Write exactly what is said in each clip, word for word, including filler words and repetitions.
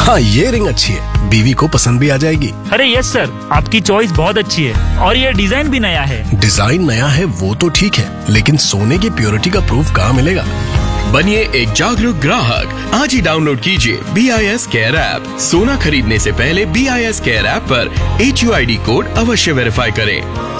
हाँ, ये रिंग अच्छी है, बीवी को पसंद भी आ जाएगी। अरे यस सर, आपकी चॉइस बहुत अच्छी है और ये डिजाइन भी नया है। डिजाइन नया है वो तो ठीक है, लेकिन सोने की प्योरिटी का प्रूफ कहाँ मिलेगा? बनिए एक जागरूक ग्राहक। आज ही डाउनलोड कीजिए B I S care app. सोना खरीदने से पहले B I S care app पर H U I D code अवश्य वेरीफाई करें।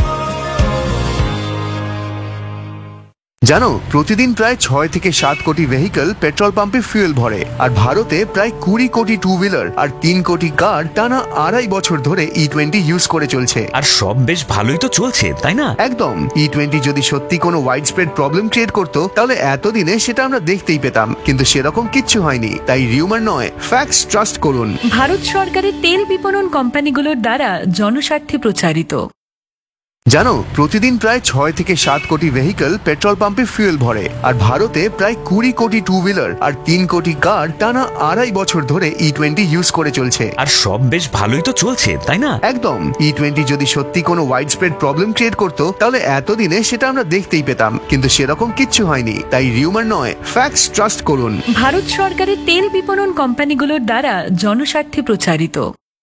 জানো প্রতিদিন প্রায় ছয় থেকে সাত কোটি ভেহিকল পেট্রোল পাম্পে ফুয়েল ভরে, আর ভারতে প্রায় কুড়ি কোটি টু হুইলার আর তিন কোটি কার টানা আড়াই বছর ধরে ই টোয়েন্টি ইউজ করে চলছে। আর সব বেশ ভালোই তো চলছে, তাই না? একদম। ই টোয়েন্টি যদি সত্যি কোনো ওয়াইড স্প্রেড প্রবলেম ক্রিয়েট করতো তাহলে এতদিনে সেটা আমরা দেখতেই পেতাম, কিন্তু সেরকম কিচ্ছু হয়নি। তাই রিউমার নয়, ফ্যাক্টস ট্রাস্ট করুন। ভারত সরকারের তেল বিপণন কোম্পানিগুলোর দ্বারা জনস্বার্থে প্রচারিত। জানো প্রতিদিন প্রায় ছয় থেকে সাত কোটি ভেহিকল পেট্রোল পাম্পে ফুয়েল ভরে, আর ভারতে প্রায় কুড়ি কোটি টু হুইলার আর তিন কোটি কার টানা আড়াই বছর ধরে ই টোয়েন্টি ইউজ করে চলছে। আর সব বেশ ভালোই তো চলছে, তাই না? একদম। ই টোয়েন্টি যদি সত্যি কোনো ওয়াইড স্প্রেড প্রবলেম ক্রিয়েট করতো তাহলে এতদিনে সেটা আমরা দেখতেই পেতাম, কিন্তু সেরকম কিচ্ছু হয়নি। তাই রিউমার নয়, ফ্যাক্টস ট্রাস্ট করুন। ভারত সরকারের তেল বিপণন কোম্পানিগুলোর দ্বারা জনস্বার্থে প্রচারিত।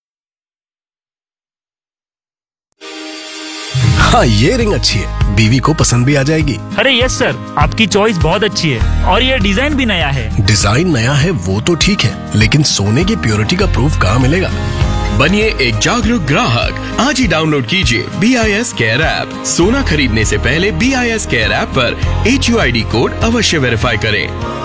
हाँ, ये रिंग अच्छी है, बीवी को पसंद भी आ जाएगी। अरे यस सर, आपकी चॉइस बहुत अच्छी है और ये डिजाइन भी नया है। डिजाइन नया है वो तो ठीक है, लेकिन सोने की प्योरिटी का प्रूफ कहाँ मिलेगा? बनिए एक जागरूक ग्राहक। आज ही डाउनलोड कीजिए B I S care app. सोना खरीदने से पहले B I S care app पर H U I D code अवश्य वेरीफाई करें।